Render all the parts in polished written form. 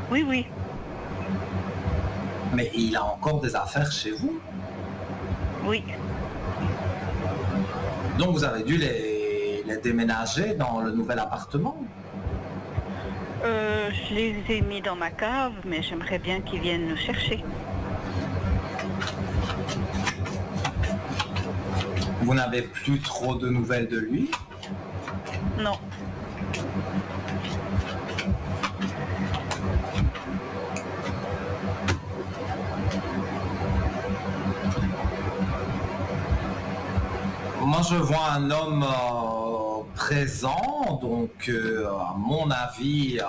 Oui, oui, Mais il a encore des affaires chez vous. oui. Donc vous avez dû les déménager dans le nouvel appartement. Je les ai mis dans ma cave, mais j'aimerais bien qu'ils viennent nous chercher. Vous n'avez plus trop de nouvelles de lui. Non. Moi, je vois un homme présent, donc à mon avis,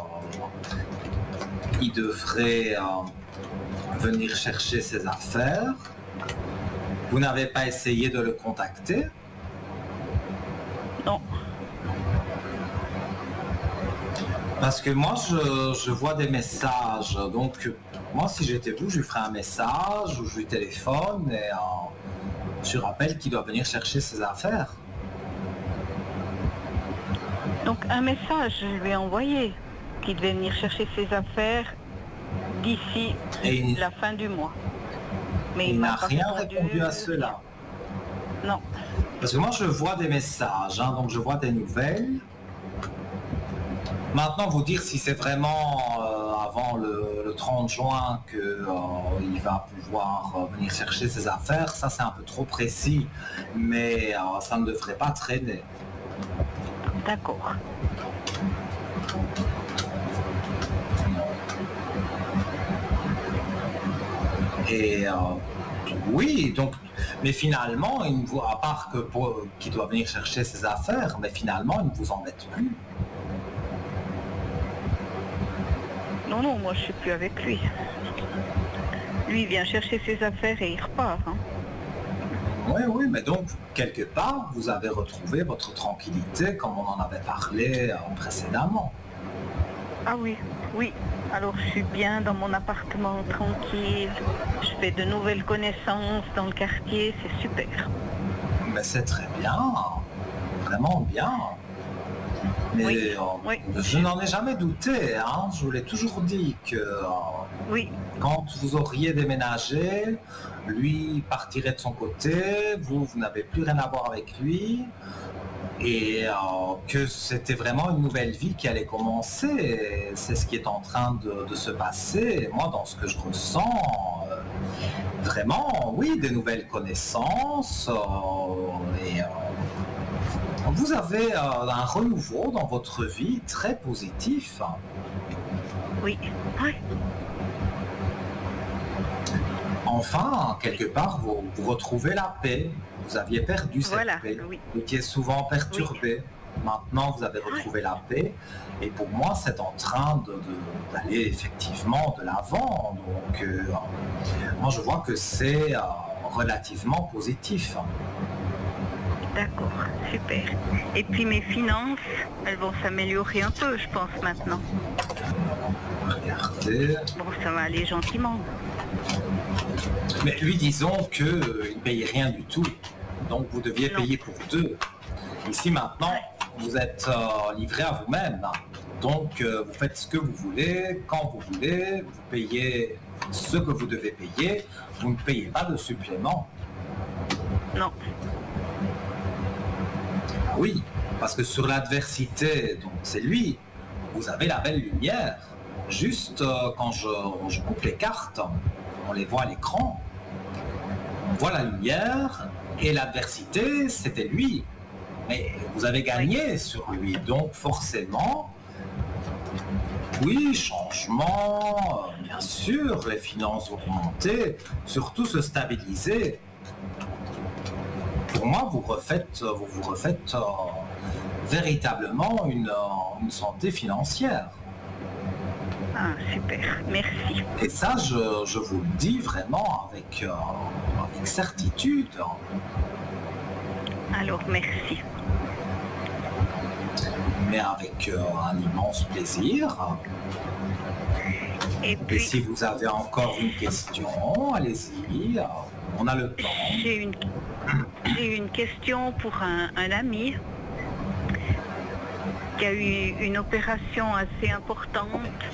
il devrait venir chercher ses affaires. Vous n'avez pas essayé de le contacter? Non. Parce que moi, je vois des messages. Donc, moi, si j'étais vous, je lui ferais un message ou je lui téléphone et je rappelle qu'il doit venir chercher ses affaires. Donc un message, je lui ai envoyé qu'il devait venir chercher ses affaires d'ici Et la fin du mois. Mais il m'a n'a pas rien répondu à cela. Non. Parce que moi, je vois des messages, hein, donc je vois des nouvelles. Maintenant, vous dire si c'est vraiment avant le 30 juin qu'il va pouvoir venir chercher ses affaires, ça c'est un peu trop précis, mais ça ne devrait pas traîner. D'accord. Et oui, donc, mais finalement, il ne vous, à part que qu'il doit venir chercher ses affaires, mais finalement, il ne vous embête plus. Non, non, moi je suis plus avec lui. Lui il vient chercher ses affaires et il repart. Hein. Oui, oui, mais donc, quelque part, vous avez retrouvé votre tranquillité comme on en avait parlé précédemment. Ah oui, oui. Alors je suis bien dans mon appartement tranquille. Je fais de nouvelles connaissances dans le quartier, c'est super. Mais c'est très bien, vraiment bien. Mais Oui, oui. je n'en ai jamais douté, hein. Je vous l'ai toujours dit que Oui, quand vous auriez déménagé, lui partirait de son côté, vous n'avez plus rien à voir avec lui, et que c'était vraiment une nouvelle vie qui allait commencer. Et c'est ce qui est en train de se passer. Et moi, dans ce que je ressens, vraiment, oui, des nouvelles connaissances, et vous avez un renouveau dans votre vie très positif. oui, oui. Enfin, quelque part, vous retrouvez la paix. Vous aviez perdu cette Voilà, paix. oui. Vous étiez souvent perturbé. Maintenant, vous avez retrouvé la paix. Et pour moi, c'est en train d'aller effectivement de l'avant. Donc, moi, je vois que c'est relativement positif. D'accord, super. Et puis mes finances, elles vont s'améliorer un peu, je pense, maintenant. Regardez. Bon, ça va aller gentiment. Mais lui, disons qu'il ne payait rien du tout. Donc, vous deviez Non. payer pour deux. Ici, maintenant, vous êtes livré à vous-même. Donc, vous faites ce que vous voulez, quand vous voulez, vous payez ce que vous devez payer, vous ne payez pas de supplément. Non. Oui, parce que sur l'adversité, donc c'est lui, vous avez la belle lumière. Juste quand je coupe les cartes, on les voit à l'écran, on voit la lumière, et l'adversité, c'était lui. Mais vous avez gagné sur lui, donc forcément, oui, changement, bien sûr, les finances vont augmenter, surtout se stabiliser. Pour moi, vous vous refaites véritablement une santé financière. Ah, super, merci. Et ça, je vous le dis vraiment avec certitude. Alors, merci. Mais avec un immense plaisir. Et Et puis, si vous avez encore une question, allez-y, on a le temps. j'ai une question pour un ami qui a eu une opération assez importante